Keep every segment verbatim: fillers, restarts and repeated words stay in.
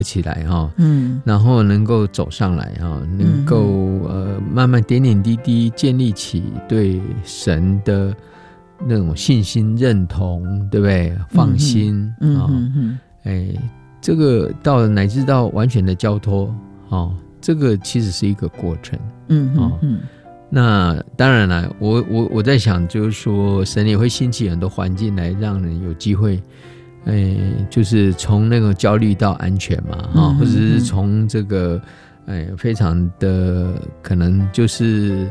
起来哈，嗯，然后能够走上来哈，能够、嗯、呃慢慢点点滴滴建立起对神的那种信心认同，对不对？放心，嗯哼，嗯哼，哎，这个到乃至到完全的交托，哦，这个其实是一个过程，嗯哼，嗯。那当然了，我我我在想，就是说，神也会兴起很多环境来让人有机会，哎，就是从那种焦虑到安全嘛，哈、嗯，或者是从这个，哎，非常的可能就是，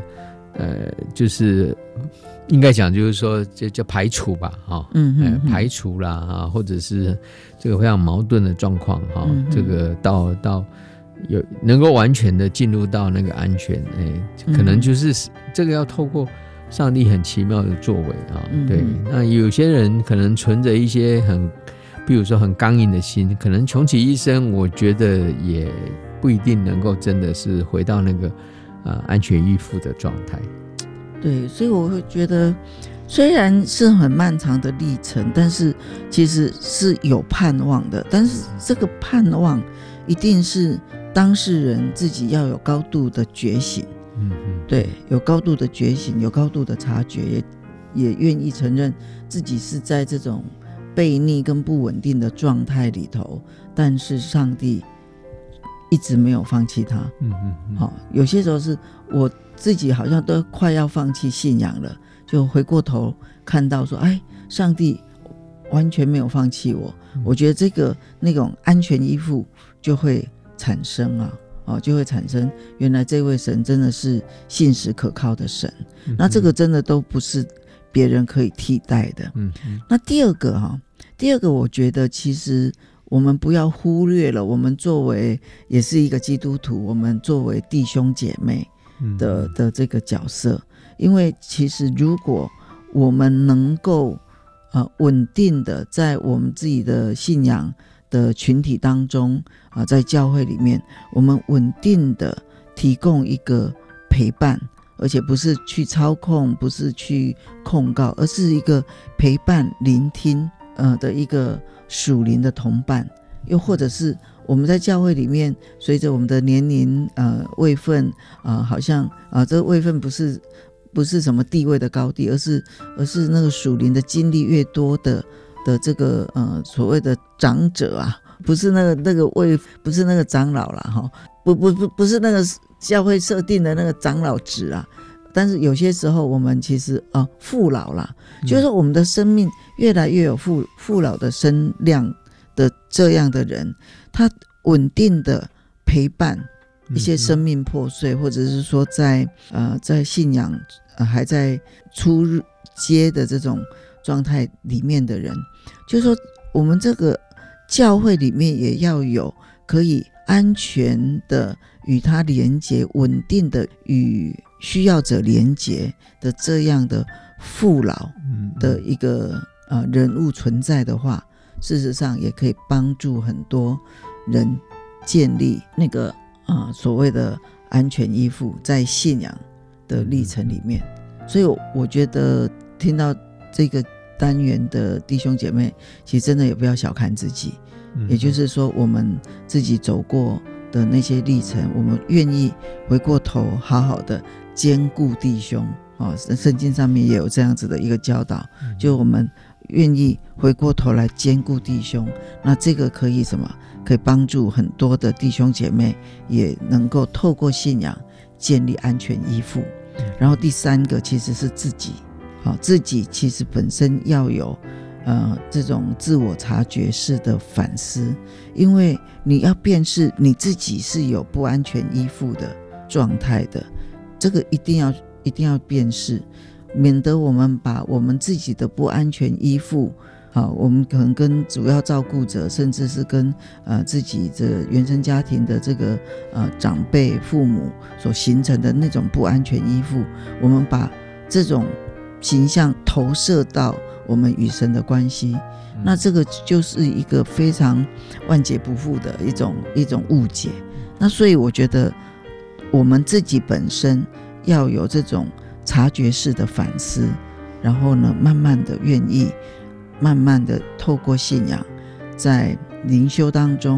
呃，就是应该讲就是说，就叫排除吧，哈，嗯嗯、呃，排除啦，哈，或者是这个非常矛盾的状况，哈、嗯，这个到到。有能够完全的进入到那个安全，哎，可能就是这个要透过上帝很奇妙的作为啊，嗯、对。那有些人可能存着一些很，比如说很刚硬的心，可能穷其一生，我觉得也不一定能够真的是回到那个呃安全依附的状态。 对，所以我会觉得，虽然是很漫长的历程，但是其实是有盼望的。但是这个盼望一定是当事人自己要有高度的觉醒，嗯嗯，对，有高度的觉醒，有高度的察觉，也也愿意承认自己是在这种悖逆跟不稳定的状态里头，但是上帝一直没有放弃他，嗯嗯嗯，好，有些时候是我自己好像都快要放弃信仰了，就回过头看到说，哎，上帝完全没有放弃我，嗯、我觉得这个那种安全依附就会产生啊，哦，就会产生原来这位神真的是信实可靠的神，嗯、那这个真的都不是别人可以替代的。嗯，那第二个哈、啊，第二个我觉得其实我们不要忽略了，我们作为也是一个基督徒，我们作为弟兄姐妹的的这个角色，因为其实如果我们能够呃稳定的在我们自己的信仰的群体当中啊、呃，在教会里面，我们稳定的提供一个陪伴，而且不是去操控，不是去控告，而是一个陪伴、聆听呃的一个属灵的同伴，又或者是我们在教会里面，随着我们的年龄呃位分呃，好像啊、呃，这个位分不是不是什么地位的高低，而是而是那个属灵的经历越多的。的这个呃所谓的长者啊，不是那个那个位，不是那个长老啦哈，不不不不是那个教会设定的那个长老职啊，但是有些时候我们其实啊、呃、父老啦，嗯、就是我们的生命越来越有父父老的身量的这样的人，他稳定的陪伴一些生命破碎，嗯、或者是说在呃在信仰、呃、还在初阶的这种状态里面的人，就是说我们这个教会里面也要有可以安全的与他连结，稳定的与需要者连结的这样的父老的一个、呃、人物存在的话，事实上也可以帮助很多人建立那个、呃、所谓的安全依附在信仰的历程里面。所以我觉得听到这个单元的弟兄姐妹，其实真的也不要小看自己，嗯、也就是说我们自己走过的那些历程，我们愿意回过头好好的兼顾弟兄、哦、圣经上面也有这样子的一个教导，嗯、就我们愿意回过头来兼顾弟兄，那这个可以什么？可以帮助很多的弟兄姐妹也能够透过信仰建立安全依附。然后第三个其实是自己，好，自己其实本身要有呃这种自我察觉式的反思，因为你要辨识你自己是有不安全依附的状态的，这个一定要一定要辨识，免得我们把我们自己的不安全依附，好，我们可能跟主要照顾者，甚至是跟呃自己的原生家庭的这个呃长辈父母所形成的那种不安全依附，我们把这种形象投射到我们与神的关系，嗯、那这个就是一个非常万劫不复的一种一种误解。那所以我觉得我们自己本身要有这种察觉式的反思，然后呢，慢慢的愿意。慢慢的透过信仰在灵修当中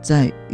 在